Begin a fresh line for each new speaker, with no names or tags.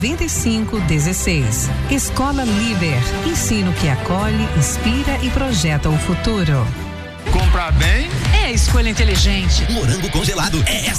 2516. Escola Líder. Ensino que acolhe, inspira e projeta o futuro.
Comprar bem
é a escolha inteligente.
Morango congelado é esta